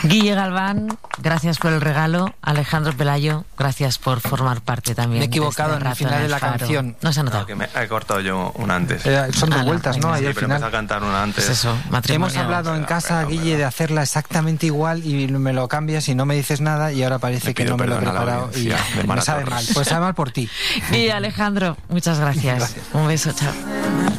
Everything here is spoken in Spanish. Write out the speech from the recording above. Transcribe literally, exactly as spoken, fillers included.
Guille Galván, gracias por el regalo. Alejandro Pelayo, gracias por formar parte también. Me he equivocado de este en el final de la Faro. canción. No se ha notado. No, que me he cortado yo una antes. Eh, son dos Ala, vueltas, ¿no? venga. Ahí Sí, al pero final. empecé a cantar una antes. Pues eso, matrimonial. Hemos hablado en casa, Perdón, Guille, perdón. de hacerla exactamente igual y me lo cambias y no me dices nada y ahora parece Me que pido no me lo he perdón a la preparado y audiencia de me Mara sabe Torres. mal. Pues sabe mal por ti. Guille, Alejandro, muchas gracias. Gracias. Un beso, chao.